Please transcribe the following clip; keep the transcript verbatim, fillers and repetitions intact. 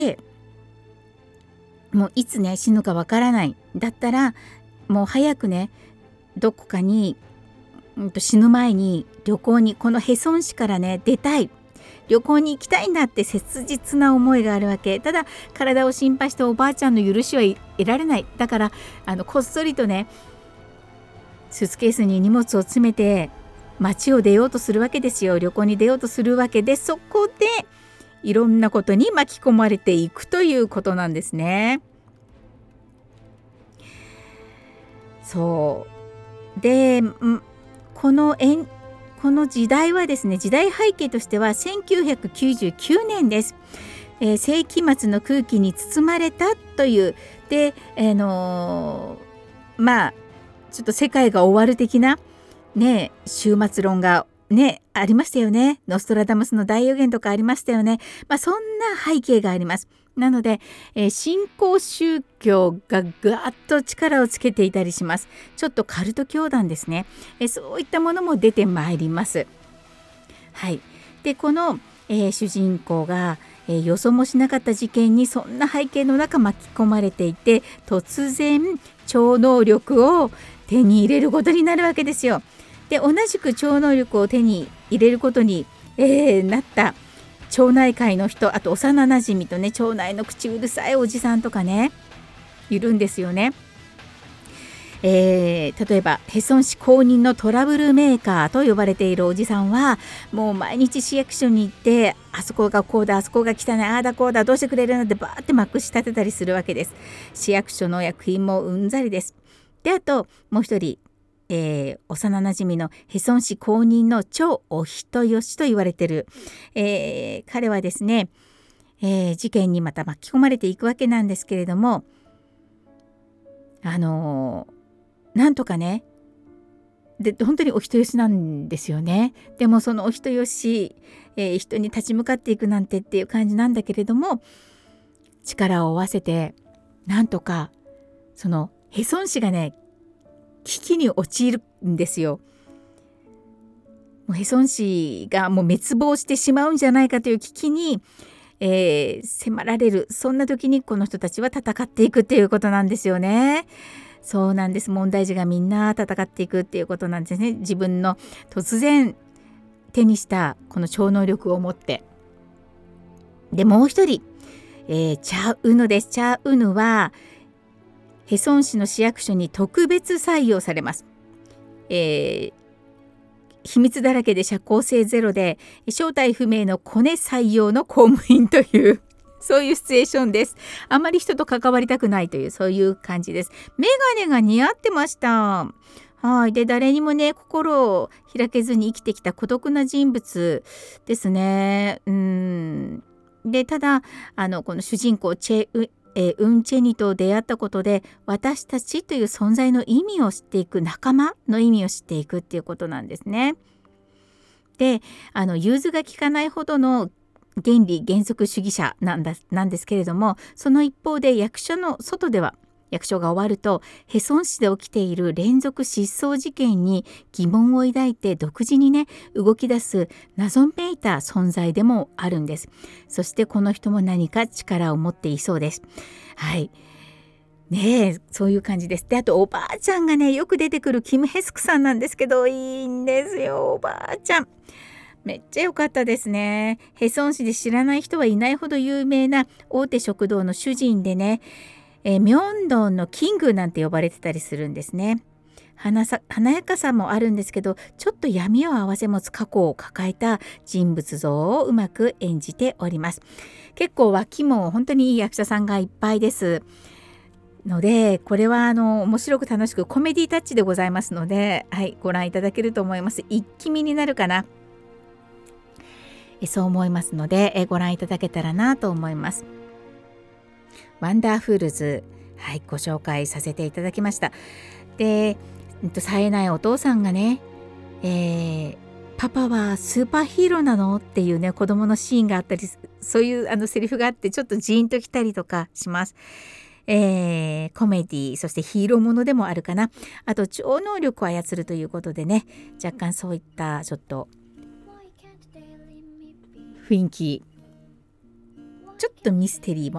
もういつね死ぬかわからないだったらもう早くねどこかに、うん、と死ぬ前に旅行にこのヘソン市からね出たい、旅行に行きたいんだって切実な思いがあるわけ。ただ体を心配しておばあちゃんの許しは得られない。だからあのこっそりとねスーツケースに荷物を詰めて街を出ようとするわけですよ。旅行に出ようとするわけで、そこでいろんなことに巻き込まれていくということなんですね。そうでこの円この時代はですね、時代背景としてはせんきゅうひゃくきゅうじゅうきゅうねんです。えー、世紀末の空気に包まれたというで、あのー、まあちょっと世界が終わる的なね終末論がねありましたよね。ノストラダムスの大予言とかありましたよね。まあそんな背景があります。なので、えー、新興宗教がぐわっと力をつけていたりします。ちょっとカルト教団ですね。えー、そういったものも出てまいります。はい。でこの、えー、主人公が、えー、予想もしなかった事件にそんな背景の中巻き込まれていて、突然超能力を手に入れることになるわけですよ。で同じく超能力を手に入れることに、えー、なった町内会の人、あと幼なじみとね町内の口うるさいおじさんとかねいるんですよね。えー、例えばヘソン市公認のトラブルメーカーと呼ばれているおじさんはもう毎日市役所に行って、あそこがこうだ、あそこが汚い、ああだこうだ、どうしてくれるのってバーってまくし立てたりするわけです。市役所の役員もうんざりです。であともう一人、えー、幼なじみのヘソン市公認の超お人よしと言われている、えー、彼はですね、えー、事件にまた巻き込まれていくわけなんですけれども、あのーなんとかねで本当にお人よしなんですよね。でもそのお人よし、えー、人に立ち向かっていくなんてっていう感じなんだけれども、力を合わせてなんとかそのヘソン市がね危機に陥るんですよ。もうヘソン市がもう滅亡してしまうんじゃないかという危機に、えー、迫られる、そんな時にこの人たちは戦っていくっていうことなんですよね。そうなんです。問題児がみんな戦っていくっていうことなんですね。自分の突然手にしたこの超能力を持って。でもう一人、えー、チャーウヌです。チャーウヌはヘソン市の市役所に特別採用されます。えー、秘密だらけで社交性ゼロで正体不明のコネ採用の公務員というそういうシチュエーションです。あまり人と関わりたくないというそういう感じです。メガネが似合ってました。はい。で誰にもね心を開けずに生きてきた孤独な人物ですね。うん。でただあのこの主人公チェウえー、ウンチェニと出会ったことで私たちという存在の意味を知っていく、仲間の意味を知っていくっていうことなんですね。であの融通が利かないほどの原理原則主義者なんだなんですけれども、その一方で役所の外では役所が終わるとヘソン市で起きている連続失踪事件に疑問を抱いて独自にね動き出す謎めいた存在でもあるんです。そしてこの人も何か力を持っていそうです。はいねえ、そういう感じです。であとおばあちゃんがねよく出てくるキム・ヘスクさんなんですけど、いいんですよおばあちゃん。めっちゃ良かったですね。ヘソン市で知らない人はいないほど有名な大手食堂の主人でね、えー、ミョンドンのキングなんて呼ばれてたりするんですね。華さ華やかさもあるんですけど、ちょっと闇を併せ持つ過去を抱えた人物像をうまく演じております。結構脇も本当にいい役者さんがいっぱいですので、これはあの面白く楽しくコメディタッチでございますので、はい、ご覧いただけると思います。一気見になるかな、そう思いますので、えご覧いただけたらなと思います。ワンダーフールズ、はい、ご紹介させていただきました。で、冴えないお父さんがね、えー、パパはスーパーヒーローなのっていうね子供のシーンがあったり、そういうあのセリフがあってちょっとジーンときたりとかします。えー、コメディ、そしてヒーローものでもあるかな。あと超能力を操るということでね、若干そういったちょっと雰囲気ちょっとミステリーも